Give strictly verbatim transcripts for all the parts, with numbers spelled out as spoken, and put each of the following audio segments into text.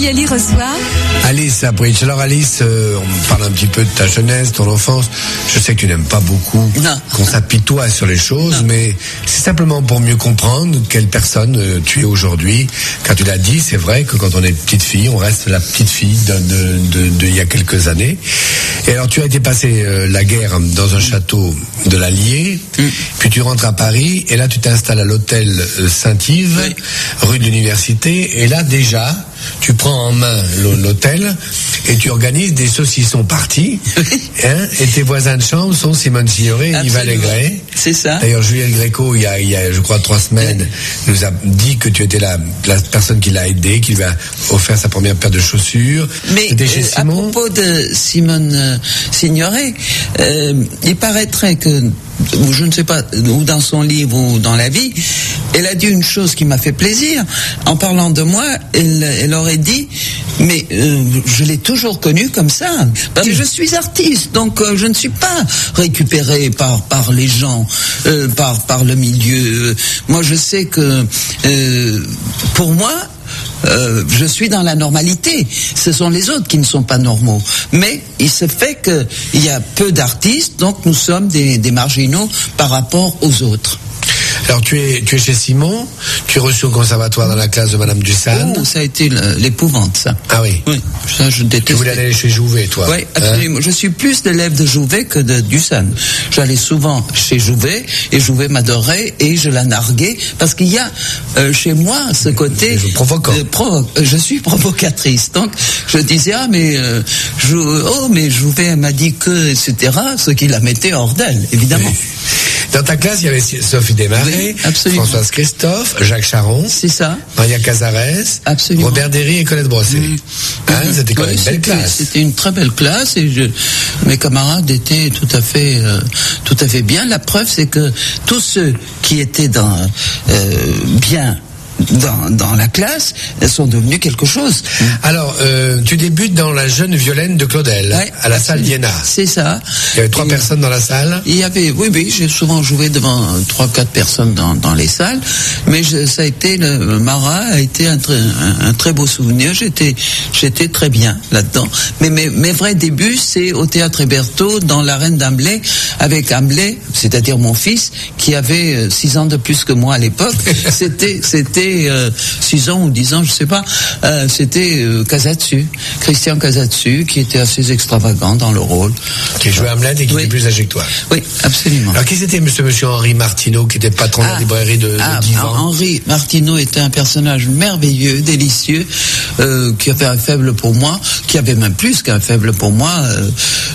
Viali reçoit Alice Apritch. Alors Alice, euh, on parle un petit peu de ta jeunesse, ton enfance. Je sais que tu n'aimes pas beaucoup non. qu'on s'apitoie sur les choses, non. mais c'est simplement pour mieux comprendre quelle personne euh, tu es aujourd'hui. Quand tu l'as dit, c'est vrai que quand on est petite fille, on reste la petite fille de, de, de, de il y a quelques années. Et alors tu as été passé euh, la guerre dans un château de l'Allier, mm. puis tu rentres à Paris, et là tu t'installes à l'hôtel euh, Saint-Yves, oui. rue de l'Université, et là déjà tu prends en main l'hôtel et tu organises des saucissons parties. Hein, et tes voisins de chambre sont Simone Signoret et Yves Allégret. C'est ça. D'ailleurs, Juliette Gréco, il y a, il y a, je crois, trois semaines, oui. nous a dit que tu étais la, la personne qui l'a aidé, qui lui a offert sa première paire de chaussures. Mais chez euh, à propos de Simone euh, Signoret, euh, il paraîtrait que, ou je ne sais pas, ou dans son livre ou dans la vie, elle a dit une chose qui m'a fait plaisir. En parlant de moi, elle, elle aurait dit, mais euh, je l'ai toujours connue comme ça, parce que je suis artiste, donc euh, je ne suis pas récupérée par par les gens, euh, par par le milieu. Moi, je sais que euh, pour moi, Euh, je suis dans la normalité. Ce sont les autres qui ne sont pas normaux. Mais il se fait qu'il y a peu d'artistes, donc nous sommes des, des marginaux par rapport aux autres. Alors tu es tu es chez Simon, tu es reçu au conservatoire dans la classe de Madame Dussane. Oh, ça a été l'épouvante, ça. Ah oui. Oui, ça je déteste. Tu voulais aller chez Jouvet, toi. Oui, absolument. Hein? Je suis plus d'élève de Jouvet que de Dussane. J'allais souvent chez Jouvet et Jouvet m'adorait et je la narguais parce qu'il y a euh, chez moi ce côté provocant. Euh, provo- je suis provocatrice. Donc je disais ah mais euh, je, oh mais Jouvet m'a dit que et cetera. Ce qui la mettait hors d'elle, évidemment. Oui. Dans ta classe, il y avait Sophie Desmarais, oui, Françoise Christophe, Jacques Charon, c'est ça, Maria Cazares, absolument. Robert Derry et Colette Brossé. Mmh. Hein, mmh. C'était quand même oui, une belle c'était, classe. C'était une très belle classe et je, mes camarades étaient tout à fait, euh, tout à fait bien. La preuve, c'est que tous ceux qui étaient dans euh, bien. Dans, dans la classe, elles sont devenues quelque chose. Alors, euh, tu débutes dans La Jeune Violaine de Claudel, ouais, à la salle Diana. C'est ça. Il y avait trois et personnes dans la salle. Il y avait, oui, oui, j'ai souvent joué devant trois, quatre personnes dans, dans les salles, mais je, ça a été, le Marat a été un, un, un très beau souvenir. J'étais, j'étais très bien là-dedans. Mais mes, mes vrais débuts, c'est au Théâtre Hébertot, dans La Reine d'Hamlet, avec Hamlet, c'est-à-dire mon fils, qui avait six ans de plus que moi à l'époque. C'était, c'était Euh, six ans ou dix ans, je sais pas, euh, c'était euh, Casatsu, Christian Casatsu, qui était assez extravagant dans le rôle. Qui jouait Hamlet et qui oui. était plus âgé que toi. Oui, absolument. Alors qui c'était monsieur, monsieur Henri Martineau, qui était patron ah, de la librairie de, ah, de Divan? Henri Martineau était un personnage merveilleux, délicieux, euh, qui avait un faible pour moi, qui avait même plus qu'un faible pour moi, euh,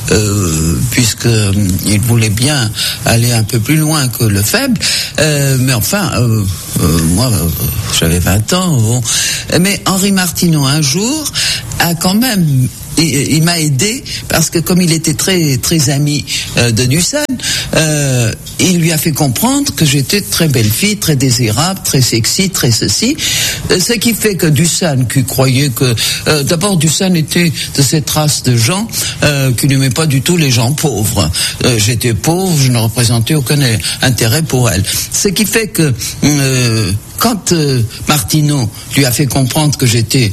euh, puisque euh, il voulait bien aller un peu plus loin que le faible, euh, mais enfin, euh, euh, moi, euh, j'avais vingt ans, bon. Mais Henri Martineau, un jour, a quand même... Il, il m'a aidé parce que comme il était très très ami euh, de Dussane, euh, il lui a fait comprendre que j'étais très belle fille, très désirable, très sexy, très ceci. Euh, ce qui fait que Dussane, qui croyait que euh, d'abord Dussane était de cette race de gens euh, qui n'aimaient pas du tout les gens pauvres. Euh, j'étais pauvre, je ne représentais aucun intérêt pour elle. Ce qui fait que euh, quand euh, Martineau lui a fait comprendre que j'étais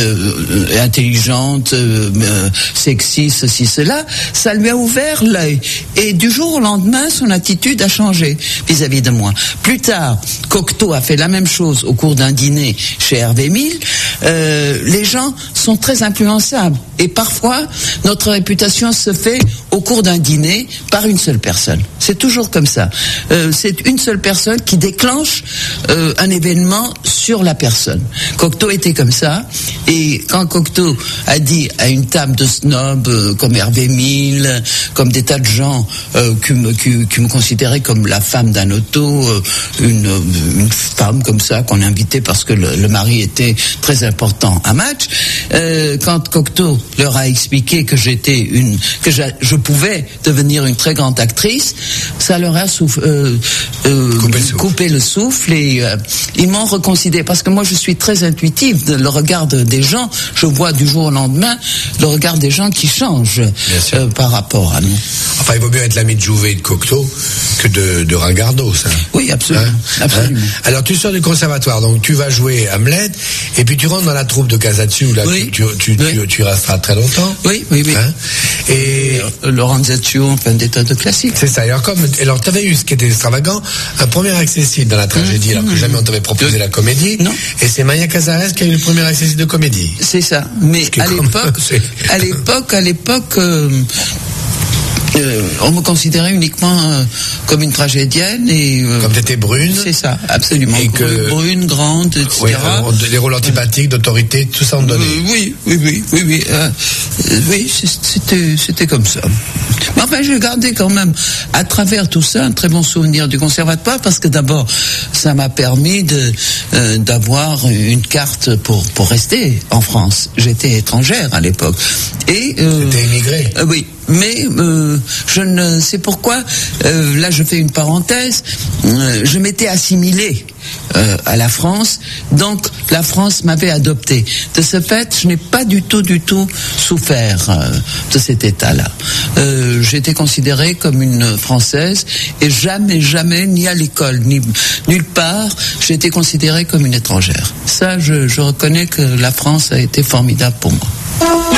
euh, intelligente, euh, euh, sexy, ceci, cela, ça lui a ouvert l'œil. Et du jour au lendemain, son attitude a changé vis-à-vis de moi. Plus tard, Cocteau a fait la même chose au cours d'un dîner chez Hervé Mille. Euh, les gens sont très influençables. Et parfois, notre réputation se fait au cours d'un dîner par une seule personne. C'est toujours comme ça. Euh, c'est une seule personne qui déclenche euh, un événement sur la personne. Cocteau était comme ça. Et quand Cocteau a dit à une table de snobs euh, comme Hervé Mille, comme des tas de gens euh, qui, me, qui, qui me considéraient comme la femme d'un auto, euh, une, une femme comme ça qu'on invitait parce que le, le mari était très important à Match, euh, quand Cocteau leur a expliqué que j'étais une, que je, je pouvais devenir une très grande actrice, ça leur a souffle, euh, euh, coupé, le coupé le souffle et euh, ils m'ont reconsidéré parce que moi je suis très intuitive. Le regard des gens, je vois du jour au lendemain le regard des gens qui change euh, par rapport à nous. Enfin, il vaut mieux être l'ami de Jouvet et de Cocteau que de, de Ringardo, ça. Oui, absolument. Hein absolument. Hein Alors tu sors du conservatoire, donc tu vas jouer Hamlet et puis tu rentres longtemps dans la troupe de Casaccio, où là oui. tu, tu, tu, oui. tu, tu resteras très longtemps. Oui, oui, oui. Hein et euh, Lorenzaccio, enfin des tas de classiques. C'est ça. Et alors, comme, alors tu avais eu ce qui était extravagant, un premier accessible dans la tragédie, mmh, alors que jamais on t'avait proposé mmh. la comédie. Non. Et c'est Maria Cazares qui a eu le premier accessible de comédie. C'est ça. Mais à l'époque, à l'époque, à l'époque, euh, Euh, on me considérait uniquement euh, comme une tragédienne et euh, comme t'étais brune. C'est ça, absolument. Et que brune, grande, et cetera. Oui, alors, les rôles antipathiques, d'autorité, tout ça on donnait. Euh, oui, oui, oui, oui, oui. Euh, oui, c'était, c'était comme ça. Mais enfin, j'ai gardé quand même, à travers tout ça, un très bon souvenir du conservatoire parce que d'abord, ça m'a permis de euh, d'avoir une carte pour pour rester en France. J'étais étrangère à l'époque et. Euh, T'étais émigrée. Euh, oui. Mais euh, je ne sais pourquoi, euh, là je fais une parenthèse, euh, je m'étais assimilée euh, à la France, donc la France m'avait adoptée. De ce fait, je n'ai pas du tout, du tout souffert euh, de cet état-là. Euh, j'étais considérée comme une Française et jamais, jamais, ni à l'école, ni nulle part, j'ai été considérée comme une étrangère. Ça, je, je reconnais que la France a été formidable pour moi.